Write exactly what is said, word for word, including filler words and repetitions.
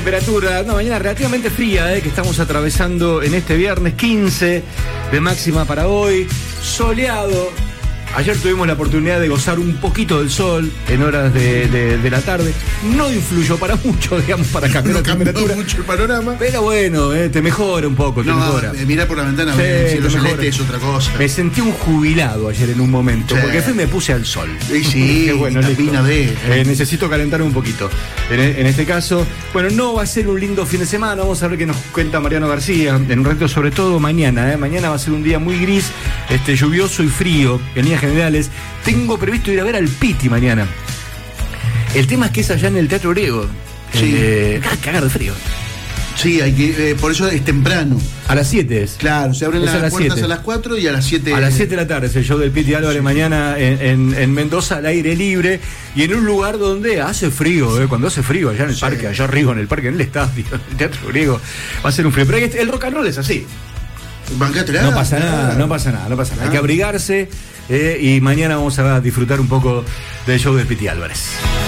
temperatura, una mañana relativamente fría, eh, que estamos atravesando en este viernes, quince de máxima para hoy, soleado. Ayer tuvimos la oportunidad de gozar un poquito del sol en horas de, de, de la tarde. No influyó para mucho, digamos, para cambiar no la temperatura. cambió mucho el panorama. Pero bueno, eh, te mejora un poco, te no, mejora. Eh, mirá por la ventana, sí, el cielo celeste es otra cosa. Me sentí un jubilado ayer en un momento, sí. Porque fui y me puse al sol. Sí, sí, bueno, vitamina D. Eh, necesito calentar un poquito. En, en este caso, bueno, no va a ser un lindo fin de semana. Vamos a ver qué nos cuenta Mariano García en un rato, sobre todo mañana. Eh. Mañana va a ser un día muy gris, este, lluvioso y frío, en líneas generales. Tengo previsto ir a ver al Piti mañana. El tema es que es allá en el Teatro Griego. Sí. Eh, cagar de frío. Sí, hay que, eh, por eso es temprano. A las siete es. Claro, se abren es las a las puertas siete. A las cuatro y a las siete. A las siete de la tarde es el show del Piti Álvarez, sí. Mañana en, en, en Mendoza al aire libre y en un lugar donde hace frío, eh, cuando hace frío, allá en el sí. parque, allá arriba en el parque, en el estadio, en el Teatro Griego, va a ser un frío. Pero el rock and roll es así. Bancátela. No pasa nada, no pasa nada, no pasa nada. Hay que abrigarse eh, y mañana vamos a disfrutar un poco del show del Piti Álvarez.